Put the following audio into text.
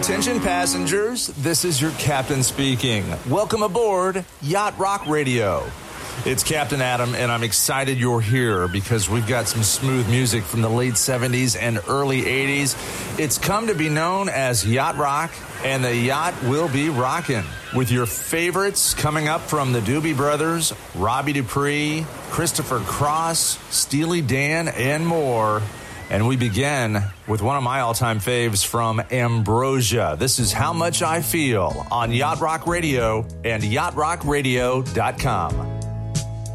Attention passengers, this is your captain speaking. Welcome aboard Yacht Rock Radio. It's Captain Adam, and I'm excited you're here because we've got some smooth music from the late 70s and early 80s. It's come to be known as Yacht Rock, and the yacht will be rocking with your favorites coming up from the Doobie Brothers, Robbie Dupree, Christopher Cross, Steely Dan, and more. And we begin with one of my all-time faves from Ambrosia. This is How Much I Feel on Yacht Rock Radio and yachtrockradio.com.